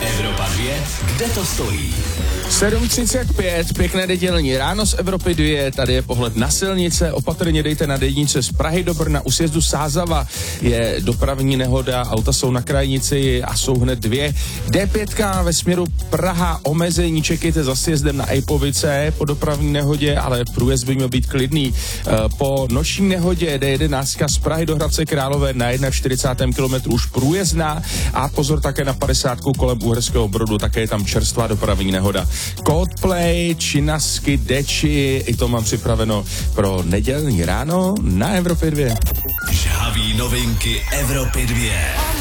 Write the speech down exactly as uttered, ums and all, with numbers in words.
Evropa dvě, kde to stojí? sedm třicet pět, pěkné nedělní ráno z Evropy dvě, tady je pohled na silnice, opatrně dejte na D jedničce z Prahy do Brna, u sjezdu Sázava je dopravní nehoda, auta jsou na krajnici a jsou hned dvě. D pět ve směru Praha omezení, čekejte za sjezdem na Ejpovice po dopravní nehodě, ale průjezd by měl být klidný. Po noční nehodě D jedenáct z Prahy do Hradce Králové na čtyřicátém prvním kilometru už průjezdná a pozor také na padesátku kolem Uherského Brodu, také je tam čerstvá dopravní nehoda. Coldplay, Činasky, Deči, i to mám připraveno pro nedělní ráno na Evropě dvě. Žhaví novinky Evropy dvě.